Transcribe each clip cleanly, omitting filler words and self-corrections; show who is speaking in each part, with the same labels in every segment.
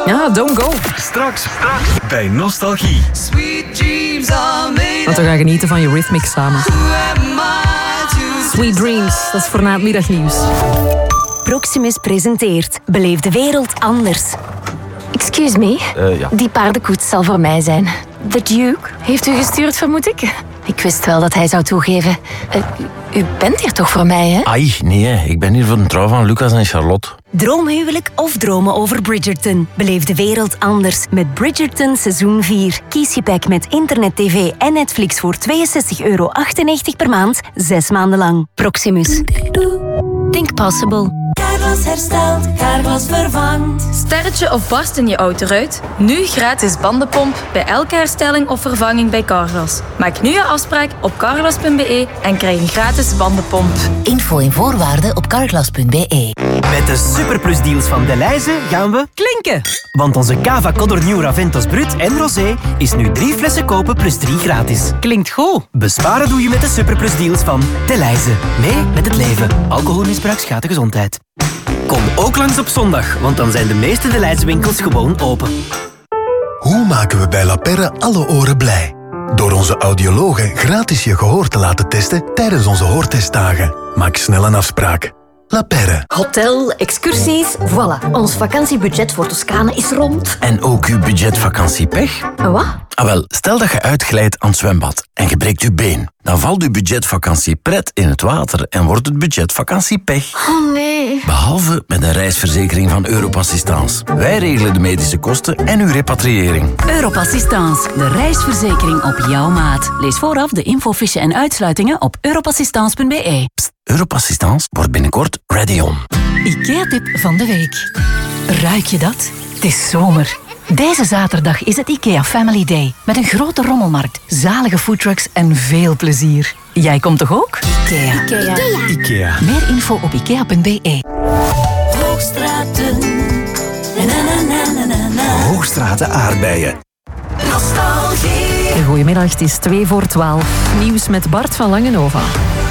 Speaker 1: Ja, Don't Go.
Speaker 2: Straks bij Nostalgie.
Speaker 1: Want we gaan genieten van Eurythmics samen. Sweet Dreams, dat is voor na het middagnieuws.
Speaker 3: Proximus presenteert Beleef de wereld anders. Excuse me,
Speaker 4: Ja.
Speaker 3: die paardenkoets zal voor mij zijn. The Duke heeft u gestuurd, vermoed ik? Ik wist wel dat hij zou toegeven. U bent hier toch voor mij, hè?
Speaker 4: Ai, nee, ik ben hier voor een trouw van Lucas en Charlotte.
Speaker 3: Droomhuwelijk of dromen over Bridgerton? Beleef de wereld anders met Bridgerton seizoen 4. Kies je pack met internet, tv en Netflix voor €62,98 per maand, 6 maanden lang. Proximus. Think possible.
Speaker 5: Carglass herstelt, Carglass vervangt.
Speaker 6: Sterretje of barst in je autoruit? Nu gratis bandenpomp bij elke herstelling of vervanging bij Carglass. Maak nu je afspraak op carglass.be en krijg een gratis bandenpomp.
Speaker 5: Info en voorwaarden op carglass.be.
Speaker 7: Met de superplusdeals van Delhaize gaan we
Speaker 1: Klinken!
Speaker 7: Want onze Cava Codor Nieuw Raventos Brut en Rosé is nu 3 flessen kopen plus 3 gratis.
Speaker 1: Klinkt goed.
Speaker 7: Besparen doe je met de superplusdeals van Delhaize. Mee met het leven. Alcoholmisbruik schaadt de gezondheid. Kom ook langs op zondag, want dan zijn de meeste Delhaize winkels gewoon open.
Speaker 8: Hoe maken we bij La Perre alle oren blij? Door onze audiologen gratis je gehoor te laten testen tijdens onze hoortestdagen. Maak snel een afspraak. La Perre.
Speaker 3: Hotel, excursies, voilà. Ons vakantiebudget voor Toscane is rond.
Speaker 4: En ook uw budgetvakantiepech?
Speaker 3: Wat?
Speaker 4: Ah wel, stel dat je uitglijdt aan het zwembad en je breekt je been. Dan valt uw budgetvakantiepret in het water en wordt het budgetvakantiepech.
Speaker 3: Oh nee.
Speaker 4: Behalve met een reisverzekering van Europassistance. Wij regelen de medische kosten en uw repatriëring.
Speaker 5: Europassistance, de reisverzekering op jouw maat. Lees vooraf de infofiche en uitsluitingen op europassistance.be.
Speaker 4: Pst, Europassistance wordt binnenkort ready on.
Speaker 5: IKEA-tip van de week. Ruik je dat? Het is zomer. Deze zaterdag is het IKEA Family Day. Met een grote rommelmarkt, zalige foodtrucks en veel plezier. Jij komt toch ook? IKEA. Meer info op ikea.be.
Speaker 9: Hoogstraten.
Speaker 2: Hoogstraten aardbeien.
Speaker 9: Nostalgie.
Speaker 1: Goedemiddag, het is 2:45. Nieuws met Bart van Langenova.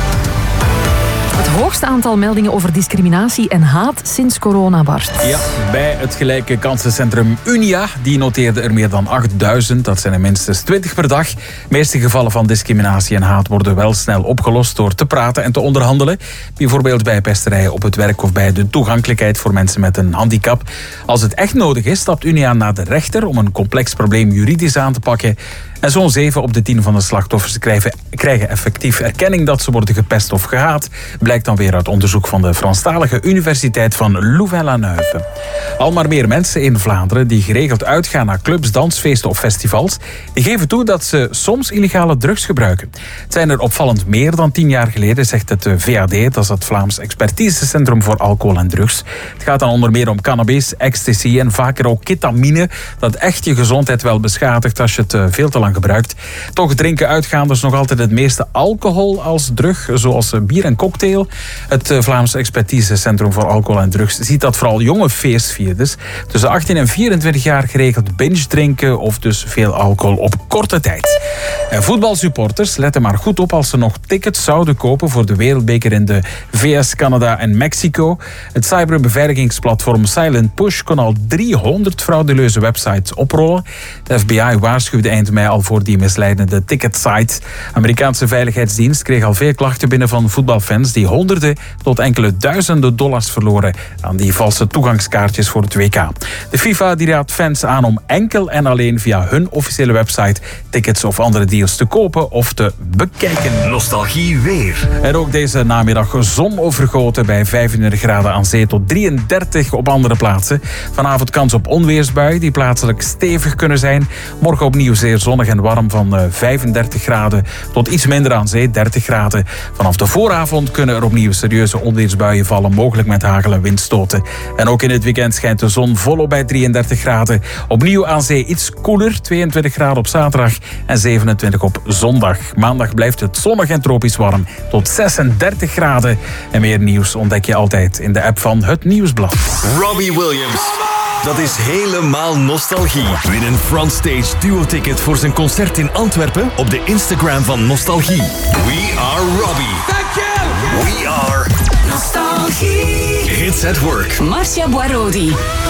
Speaker 1: Het hoogste aantal meldingen over discriminatie en haat sinds corona, Bart.
Speaker 10: Ja, bij het gelijke kansencentrum Unia. Die noteerde er meer dan 8000. Dat zijn er minstens 20 per dag. De meeste gevallen van discriminatie en haat worden wel snel opgelost door te praten en te onderhandelen. Bijvoorbeeld bij pesterijen op het werk of bij de toegankelijkheid voor mensen met een handicap. Als het echt nodig is, stapt Unia naar de rechter om een complex probleem juridisch aan te pakken. En zo'n 7 op de 10 van de slachtoffers krijgen effectief erkenning dat ze worden gepest of gehaat. Blijkt dan weer uit onderzoek van de Franstalige Universiteit van Louvain-la-Neuve. Al maar meer mensen in Vlaanderen die geregeld uitgaan naar clubs, dansfeesten of festivals, die geven toe dat ze soms illegale drugs gebruiken. Het zijn er opvallend meer dan 10 jaar geleden, zegt het VAD, dat is het Vlaams Expertisecentrum voor Alcohol en Drugs. Het gaat dan onder meer om cannabis, ecstasy en vaker ook ketamine, dat echt je gezondheid wel beschadigt als je het veel te lang gebruikt. Toch drinken uitgaanders nog altijd het meeste alcohol als drug, zoals bier en cocktail. Het Vlaams Expertisecentrum voor Alcohol en Drugs ziet dat vooral jonge feestvierders tussen 18 en 24 jaar geregeld binge drinken of dus veel alcohol op korte tijd. En voetbalsupporters, letten maar goed op als ze nog tickets zouden kopen voor de wereldbeker in de VS, Canada en Mexico. Het cyberbeveiligingsplatform Silent Push kon al 300 frauduleuze websites oprollen. De FBI waarschuwde eind mei al voor die misleidende ticketsite. Amerikaanse veiligheidsdienst kreeg al veel klachten binnen van voetbalfans die honderden tot enkele duizenden dollars verloren aan die valse toegangskaartjes voor het WK. De FIFA die raadt fans aan om enkel en alleen via hun officiële website tickets of andere deals te kopen of te bekijken.
Speaker 2: Nostalgie weer.
Speaker 10: En ook deze namiddag zonovergoten bij 35 graden aan zee tot 33 op andere plaatsen. Vanavond kans op onweersbuien die plaatselijk stevig kunnen zijn. Morgen opnieuw zeer zonnig en warm van 35 graden tot iets minder aan zee, 30 graden. Vanaf de vooravond kunnen er opnieuw serieuze onweersbuien vallen, mogelijk met hagel en windstoten. En ook in het weekend schijnt de zon volop bij 33 graden. Opnieuw aan zee iets koeler, 22 graden op zaterdag en 27 op zondag. Maandag blijft het zonnig en tropisch warm tot 36 graden. En meer nieuws ontdek je altijd in de app van Het Nieuwsblad.
Speaker 2: Robbie Williams. Dat is helemaal nostalgie. Win een Frontstage duo-ticket voor zijn concert in Antwerpen op de Instagram van Nostalgie. We are Robbie.
Speaker 9: Thank you.
Speaker 2: We are
Speaker 9: Nostalgie.
Speaker 2: Hits at Work.
Speaker 5: Marcia Boirodi.